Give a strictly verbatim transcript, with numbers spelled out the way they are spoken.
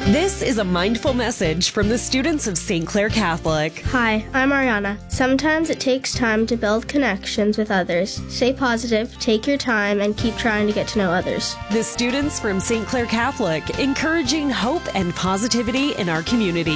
This is a mindful message from the students of Saint Clair Catholic. Hi, I'm Ariana. Sometimes it takes time to build connections with others. Stay positive, take your time, and keep trying to get to know others. The students from Saint Clair Catholic, encouraging hope and positivity in our community.